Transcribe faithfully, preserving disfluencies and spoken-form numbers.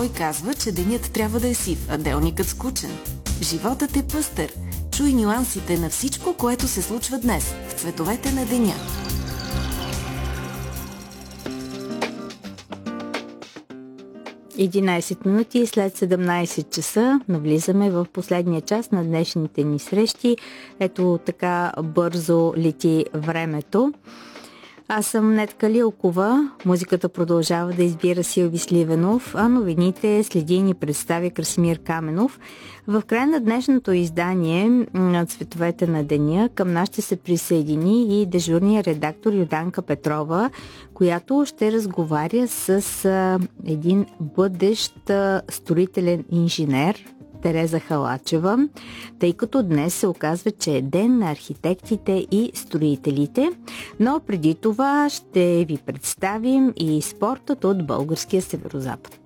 Кой казва, че денят трябва да е сив, а делникът скучен? Животът е пъстър. Чуй нюансите на всичко, което се случва днес в цветовете на деня. единайсет минути след седемнайсет часа навлизаме в последния час на днешните ни срещи. Ето така бързо лети времето. Аз съм Нетка Лилкова. Музиката продължава да избира Силви Сливенов, а новините следи и ни представя Красимир Каменов. В края на днешното издание на Цветовете на деня към нас ще се присъедини и дежурния редактор Йоданка Петрова, която ще разговаря с а, един бъдещ а, строителен инженер, Тереза Халачева, тъй като днес се оказва, че е ден на архитектите и строителите. Но преди това ще ви представим и спортът от българския северозапад.